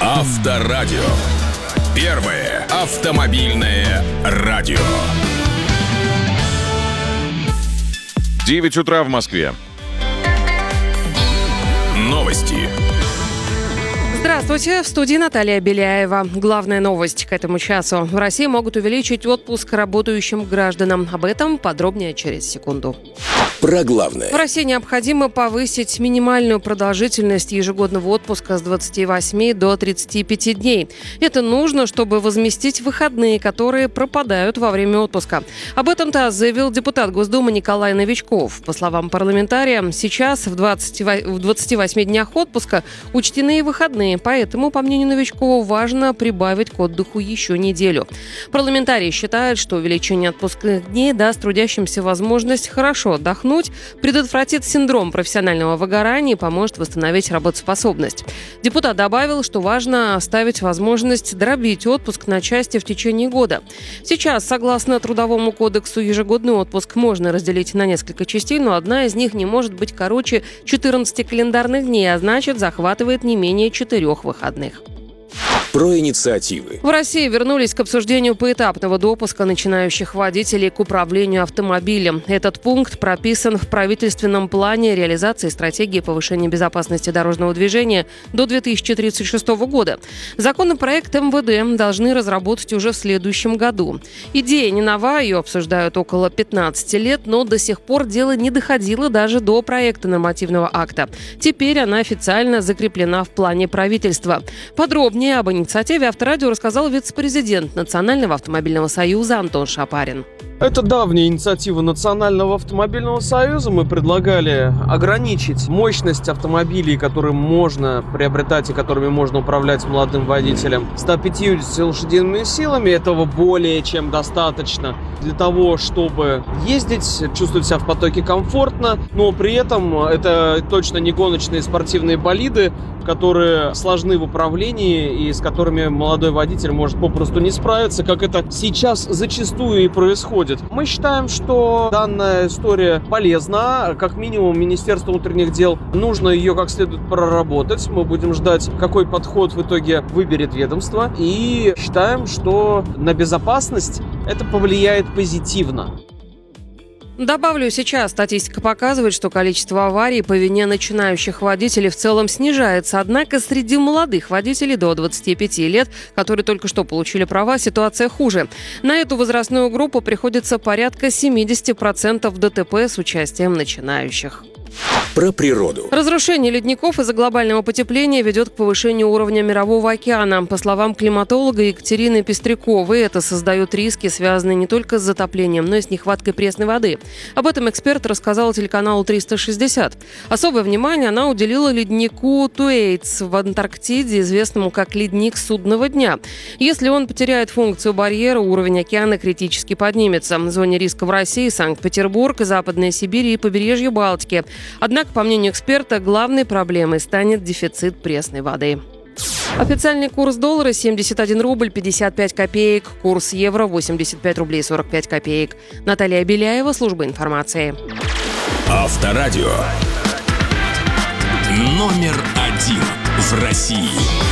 Авторадио. Первое автомобильное радио. 9 утра в Москве. Новости. Здравствуйте, в студии Наталья Беляева. Главная новость к этому часу. В России могут увеличить отпуск работающим гражданам. Об этом подробнее через секунду. Про главное. В России необходимо повысить минимальную продолжительность ежегодного отпуска с 28 до 35 дней. Это нужно, чтобы возместить выходные, которые пропадают во время отпуска. Об этом-то заявил депутат Госдумы Николай Новичков. По словам парламентария, сейчас в 28 днях отпуска учтены и выходные, поэтому, по мнению Новичкова, важно прибавить к отдыху еще неделю. Парламентарий считает, что увеличение отпускных дней даст трудящимся возможность хорошо отдохнуть, предотвратит синдром профессионального выгорания и поможет восстановить работоспособность. Депутат добавил, что важно оставить возможность дробить отпуск на части в течение года. Сейчас, согласно Трудовому кодексу, ежегодный отпуск можно разделить на несколько частей, но одна из них не может быть короче 14 календарных дней, а значит, захватывает не менее 4 выходных. Про инициативы. В России вернулись к обсуждению поэтапного допуска начинающих водителей к управлению автомобилем. Этот пункт прописан в правительственном плане реализации стратегии повышения безопасности дорожного движения до 2036 года. Законопроект МВД должны разработать уже в следующем году. Идея не нова, ее обсуждают около 15 лет, но до сих пор дело не доходило даже до проекта нормативного акта. Теперь она официально закреплена в плане правительства. Подробнее об инициативе Авторадио рассказал вице-президент Национального автомобильного союза Антон Шапарин. Это давняя инициатива Национального автомобильного союза. Мы предлагали ограничить мощность автомобилей, которые можно приобретать и которыми можно управлять молодым водителям, 150 лошадиными силами. Этого более чем достаточно для того, чтобы ездить, чувствовать себя в потоке комфортно, но при этом это точно не гоночные спортивные болиды, которые сложны в управлении и с которыми молодой водитель может попросту не справиться, как это сейчас зачастую и происходит. Мы считаем, что данная история полезна. Как минимум, Министерству внутренних дел нужно ее как следует проработать. Мы будем ждать, какой подход в итоге выберет ведомство. И считаем, что на безопасность это повлияет позитивно. Добавлю, сейчас статистика показывает, что количество аварий по вине начинающих водителей в целом снижается. Однако среди молодых водителей до 25 лет, которые только что получили права, ситуация хуже. На эту возрастную группу приходится порядка 70% ДТП с участием начинающих. Про природу. Разрушение ледников из-за глобального потепления ведет к повышению уровня Мирового океана. По словам климатолога Екатерины Пестряковой, это создает риски, связанные не только с затоплением, но и с нехваткой пресной воды. Об этом эксперт рассказал телеканалу 360. Особое внимание она уделила леднику Туэйтс в Антарктиде, известному как ледник судного дня. Если он потеряет функцию барьера, уровень океана критически поднимется. В зоне риска в России Санкт-Петербург, Западная Сибирь и побережье Балтики. Однако, по мнению эксперта, главной проблемой станет дефицит пресной воды. Официальный курс доллара 71 рубль 55 копеек, курс евро 85 рублей 45 копеек. Наталья Беляева, служба информации. Авторадио. Номер 1 в России.